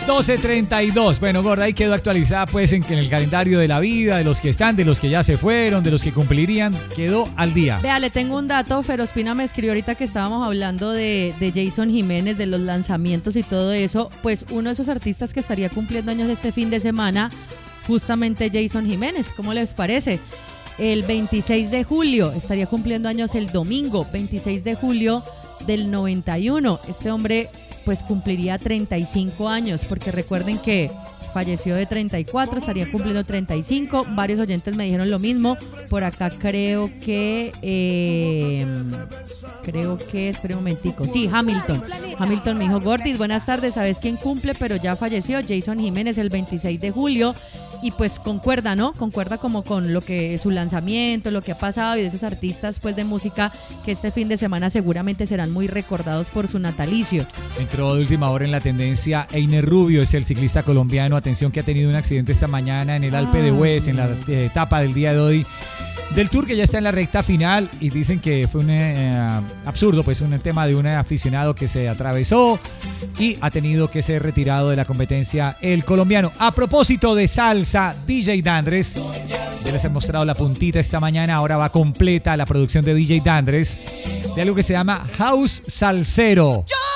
12:32. Bueno, Gorda, ahí quedó actualizada pues en el calendario de la vida, de los que están, de los que ya se fueron, de los que cumplirían, quedó al día. Vea, le tengo un dato. Ferospina me escribió ahorita que estábamos hablando de Jason Jiménez, de los lanzamientos y todo eso. Pues uno de esos artistas que estaría cumpliendo años este fin de semana, justamente Jason Jiménez. ¿Cómo les parece? El 26 de julio, estaría cumpliendo años el domingo, 26 de julio del 91. Este hombre pues cumpliría 35 años, porque recuerden que falleció de 34, estaría cumpliendo 35. Varios oyentes me dijeron lo mismo. Por acá creo que, espera un momentico. Sí, Hamilton me dijo, Gordis, buenas tardes, ¿sabes quién cumple? Pero ya falleció, Jason Jiménez, el 26 de julio. Y pues concuerda, ¿no? Concuerda como con lo que su lanzamiento, lo que ha pasado, y de esos artistas pues de música que este fin de semana seguramente serán muy recordados por su natalicio. Entró de última hora en la tendencia Einer Rubio, es el ciclista colombiano. Atención, que ha tenido un accidente esta mañana en el Alpe de Hues, en la etapa del día de hoy del Tour, que ya está en la recta final, y dicen que fue un absurdo, pues un tema de un aficionado que se atravesó y ha tenido que ser retirado de la competencia el colombiano. A propósito de salsa, DJ Dandres, ya les he mostrado la puntita esta mañana, ahora va completa la producción de DJ Dandres de algo que se llama House Salsero.